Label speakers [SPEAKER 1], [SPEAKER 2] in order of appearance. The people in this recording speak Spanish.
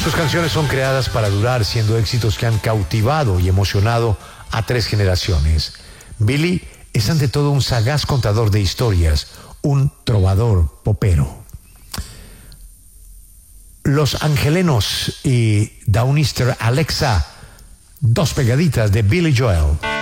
[SPEAKER 1] Sus canciones son creadas para durar, siendo éxitos que han cautivado y emocionado a 3 generaciones. Billy es ante todo un sagaz contador de historias, un trovador popero. Los Angelenos y Downister Alexa, 2 pegaditas de Billy Joel.